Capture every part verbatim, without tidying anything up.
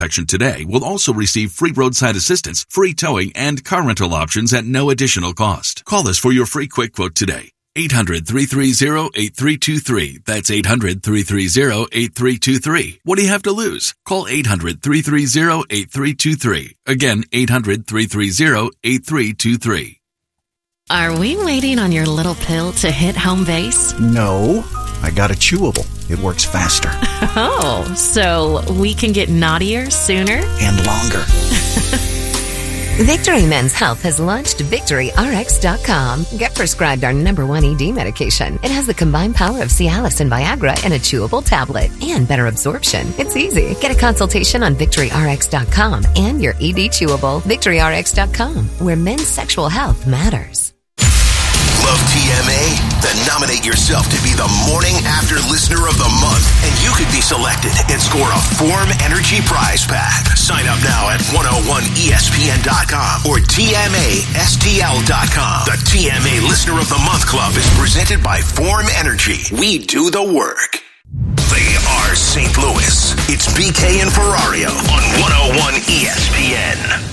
Protection today will also receive free roadside assistance, free towing, and car rental options at no additional cost. Call us for your free quick quote today. eight hundred, three three zero, eight three two three. That's eight hundred, three three zero, eight three two three. What do you have to lose? Call eight hundred, three three zero, eight three two three. Again, eight hundred, three three zero, eight three two three. Are we waiting on your little pill to hit home base? No, I got a chewable. It works faster. Oh, so we can get naughtier sooner? And longer. Victory Men's Health has launched Victory R X dot com. Get prescribed our number one E D medication. It has the combined power of Cialis and Viagra in a chewable tablet and better absorption. It's easy. Get a consultation on Victory R X dot com and your E D chewable. Victory R X dot com, where men's sexual health matters. Love T M A? Then nominate yourself to be the Morning After Listener of the Month, and you could be selected and score a Form Energy prize pack. Sign up now at one oh one E S P N dot com or T M A S T L dot com. The T M A Listener of the Month Club is presented by Form Energy. We do the work. They are Saint Louis. It's B K and Ferrario on one oh one E S P N.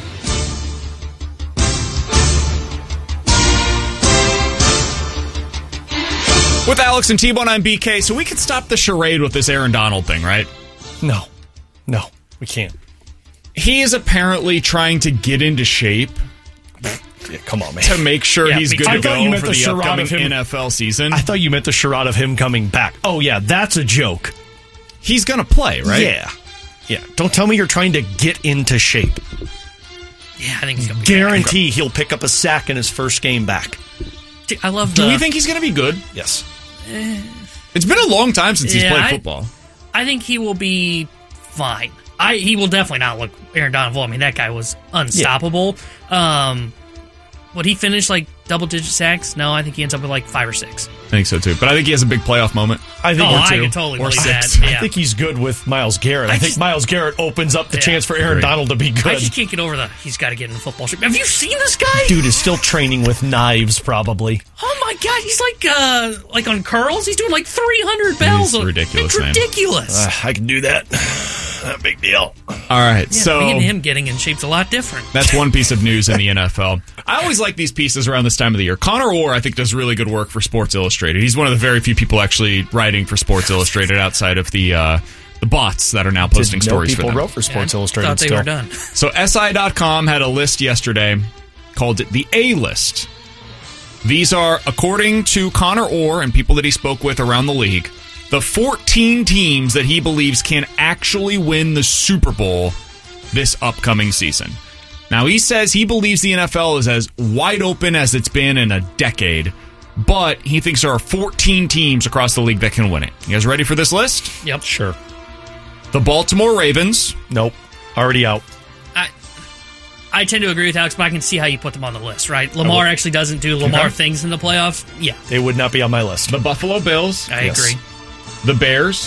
With Alex and T-Bone, I'm B K. So we could stop the charade with this Aaron Donald thing, right? No. No, we can't. He is apparently trying to get into shape. Yeah, come on, man. To make sure yeah, he's good I to go you meant for the, the charade upcoming of him, N F L season. I thought you meant the charade of him coming back. Oh, yeah, that's a joke. He's going to play, right? Yeah. Yeah. Don't tell me you're trying to get into shape. Yeah, I think he's going to be Guarantee back. He'll pick up a sack in his first game back. Dude, I love the... Do we think he's going to be good? Yes. Eh, it's been a long time since he's yeah, played I, football. I think he will be fine. I He will definitely not look Aaron Donald. I mean, that guy was unstoppable. Yeah. Um, would he finish like double-digit sacks? No, I think he ends up with like five or six. I think so, too. But I think he has a big playoff moment. I think oh, or I two, can totally or believe six. that. Yeah. I think he's good with Myles Garrett. I, I think just, Myles Garrett opens up the yeah. chance for Aaron Great. Donald to be good. I just can't get over the he's got to get in football shape. Have you seen this guy? Dude is still training with knives, probably. Oh my god, he's like uh, like on curls. He's doing like three hundred bells. It's ridiculous. It's ridiculous. Uh, I can do that. Not a big deal. All right, yeah, so me and him getting in shape's a lot different. That's one piece of news in the N F L. I always like these pieces around this time of the year. Connor Orr, I think, does really good work for Sports Illustrated. He's one of the very few people actually writing for Sports Illustrated outside of the uh, the bots that are now posting Didn't stories know people for them. wrote for Sports yeah, Illustrated. Thought they still. were done. So S I dot com had a list yesterday, called it the A list. These are, according to Connor Orr and people that he spoke with around the league, the fourteen teams that he believes can actually win the Super Bowl this upcoming season. Now, he says he believes the N F L is as wide open as it's been in a decade, but he thinks there are fourteen teams across the league that can win it. You guys ready for this list? Yep. Sure. The Baltimore Ravens. Nope. Already out. I I tend to agree with Alex, but I can see how you put them on the list, right? Lamar actually doesn't do Lamar okay. things in the playoffs. Yeah. They would not be on my list. The Buffalo Bills. I yes. agree. The Bears.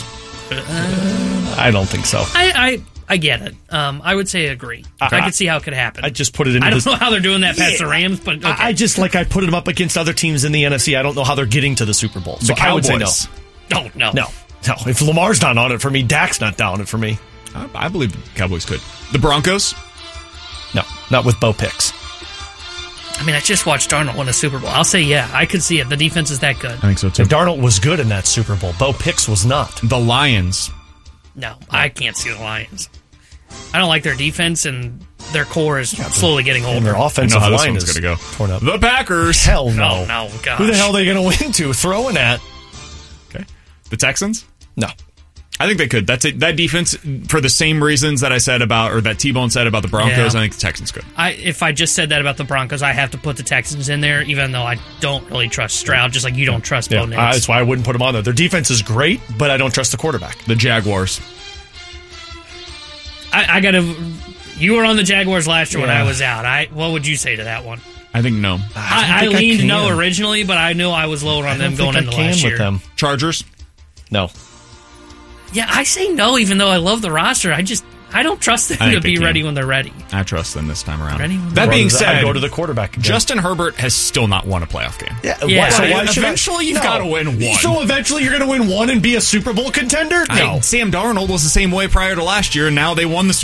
Uh, I don't think so. I, I I get it. Um, I would say agree. I, I could see how it could happen. I just put it in. I don't this, know how they're doing that past yeah, the Rams, but okay. I, I just like I put them up against other teams in the N F C. I don't know how they're getting to the Super Bowl. So the I would say no. No, no, no, no. If Lamar's not on it for me, Dak's not down it for me. I, I believe the Cowboys could. The Broncos. No, not with Bo Picks. I mean, I just watched Darnold win a Super Bowl. I'll say, yeah, I could see it. The defense is that good. I think so, too. And Darnold was good in that Super Bowl. Bo Picks was not. The Lions. No, I can't see the Lions. I don't like their defense, and their core is slowly getting older. And their offensive I know how line this is one's gonna go. torn up. The Packers. Hell no. Oh, no, gosh. Who the hell are they going to win to? Throwing at? Okay. The Texans? No. I think they could. That's it. That defense, for the same reasons that I said about, or that T-Bone said about the Broncos, yeah. I think the Texans could. I, if I just said that about the Broncos, I have to put the Texans in there, even though I don't really trust Stroud, just like you don't trust yeah. Bo Nix. Uh, that's why I wouldn't put them on there. Their defense is great, but I don't trust the quarterback. The Jaguars. I, I got to... You were on the Jaguars last year yeah. when I was out. I What would you say to that one? I think no. I, I, I leaned I no originally, but I knew I was lower on I them going I into can last with year. Them. Chargers? No. Yeah, I say no, even though I love the roster. I just I don't trust them I think to they be can. ready when they're ready. I trust them this time around. Ready when That they're being Runs- said, I'd go to the quarterback again. Justin Herbert has still not won a playoff game. Yeah, Yeah. why- so So why should I- eventually you've No. gotta win one. So eventually you're going to win one and be a Super Bowl contender? I- No. Sam Darnold was the same way prior to last year, and now they won the